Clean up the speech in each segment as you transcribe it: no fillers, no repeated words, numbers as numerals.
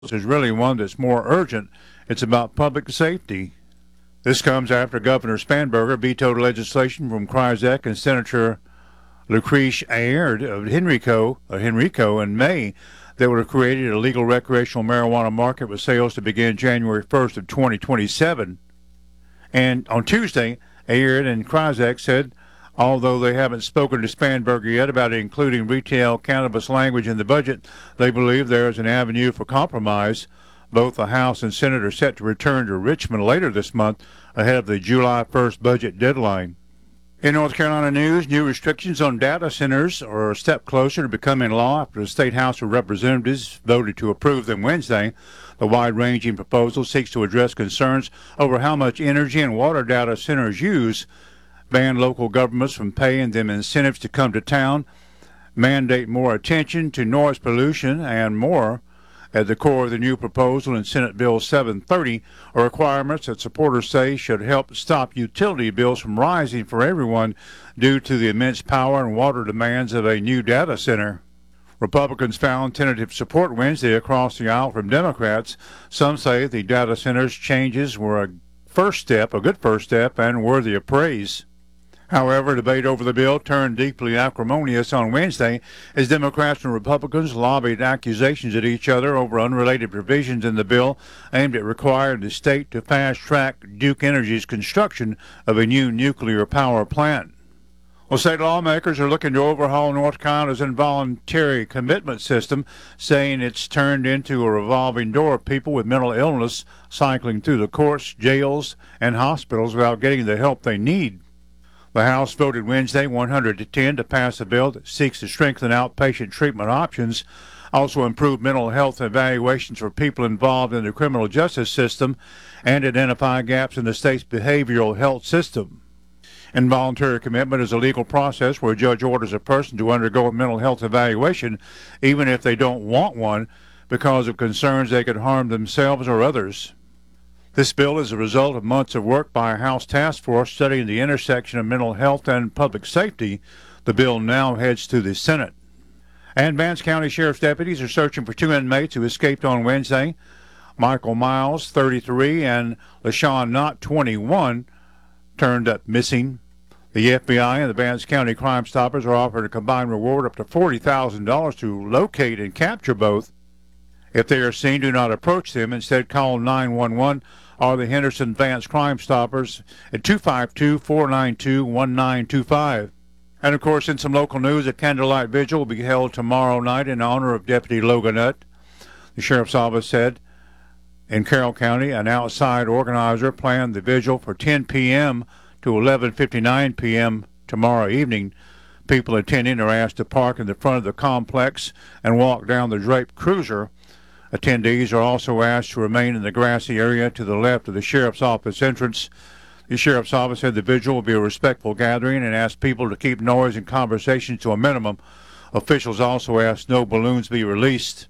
is really one that's more urgent. It's about public safety. This comes after Governor Spanberger vetoed legislation from Kryzak and Senator Lucretia Aird of Henrico in May that would have created a legal recreational marijuana market with sales to begin January 1st of 2027. And on Tuesday, Aird and Kryzak said, although they haven't spoken to Spanberger yet about including retail cannabis language in the budget, they believe there is an avenue for compromise. Both the House and Senate are set to return to Richmond later this month ahead of the July 1st budget deadline. In North Carolina news, new restrictions on data centers are a step closer to becoming law after the State House of Representatives voted to approve them Wednesday. The wide-ranging proposal seeks to address concerns over how much energy and water data centers use, ban local governments from paying them incentives to come to town, mandate more attention to noise pollution, and more. At the core of the new proposal in Senate Bill 730 are requirements that supporters say should help stop utility bills from rising for everyone due to the immense power and water demands of a new data center. Republicans found tentative support Wednesday across the aisle from Democrats. Some say the data center's changes were a good first step, and worthy of praise. However, debate over the bill turned deeply acrimonious on Wednesday as Democrats and Republicans lobbied accusations at each other over unrelated provisions in the bill aimed at requiring the state to fast-track Duke Energy's construction of a new nuclear power plant. Well, state lawmakers are looking to overhaul North Carolina's involuntary commitment system, saying it's turned into a revolving door of people with mental illness cycling through the courts, jails, and hospitals without getting the help they need. The House voted Wednesday 100-10 to pass a bill that seeks to strengthen outpatient treatment options, also improve mental health evaluations for people involved in the criminal justice system, and identify gaps in the state's behavioral health system. Involuntary commitment is a legal process where a judge orders a person to undergo a mental health evaluation even if they don't want one because of concerns they could harm themselves or others. This bill is a result of months of work by a House task force studying the intersection of mental health and public safety. The bill now heads to the Senate. And Vance County Sheriff's deputies are searching for two inmates who escaped on Wednesday. Michael Miles, 33, and LaShawn Knott, 21, turned up missing. The FBI and the Vance County Crime Stoppers are offering a combined reward up to $40,000 to locate and capture both. If they are seen, do not approach them. Instead, call 911 or the Henderson Vance Crime Stoppers at 252-492-1925. And, of course, in some local news, a candlelight vigil will be held tomorrow night in honor of Deputy Logan Nutt. The Sheriff's Office said in Carroll County, an outside organizer planned the vigil for 10 p.m. to 11:59 p.m. tomorrow evening. People attending are asked to park in the front of the complex and walk down the draped cruiser. Attendees are also asked to remain in the grassy area to the left of the Sheriff's Office entrance. The Sheriff's Office said the vigil will be a respectful gathering and asked people to keep noise and conversation to a minimum. Officials also asked no balloons be released.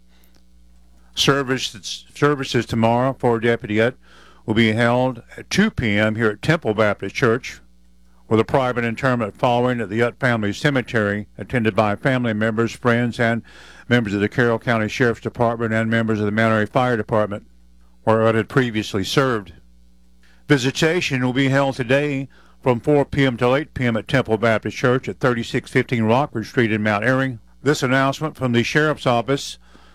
Services tomorrow for Deputy Utt will be held at 2 p.m. here at Temple Baptist Church, with a private interment following at the Utt Family Cemetery, attended by family members, friends, and members of the Carroll County Sheriff's Department and members of the Mount Airy Fire Department, where Utt had previously served. Visitation will be held today from 4 p.m. till 8 p.m. at Temple Baptist Church at 3615 Rockford Street in Mount Airy. This announcement from the Sheriff's Office.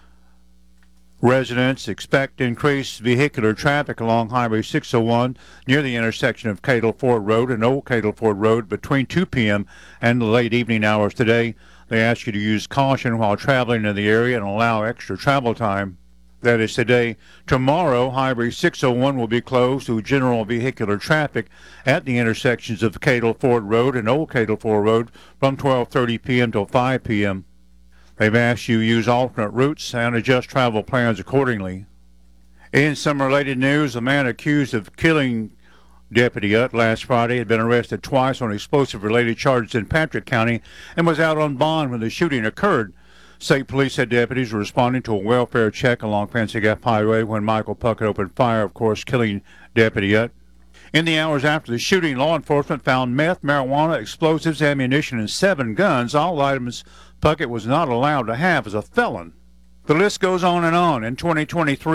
Residents expect increased vehicular traffic along Highway 601 near the intersection of Cadle-Ford Road and Old Cadle-Ford Road between 2 p.m. and the late evening hours today. They ask you to use caution while traveling in the area and allow extra travel time. That is today. Tomorrow, Highway 601 will be closed to general vehicular traffic at the intersections of Cadle-Ford Road and Old Cadle-Ford Road from 12:30 p.m. till 5 p.m. They've asked you to use alternate routes and adjust travel plans accordingly. In some related news, a man accused of killing Deputy Utt last Friday had been arrested twice on explosive-related charges in Patrick County and was out on bond when the shooting occurred. State police said deputies were responding to a welfare check along Fancy Gap Highway when Michael Puckett opened fire, of course, killing Deputy Utt. In the hours after the shooting, law enforcement found meth, marijuana, explosives, ammunition, and 7 guns, all items Puckett was not allowed to have as a felon. The list goes on and on. In 2023,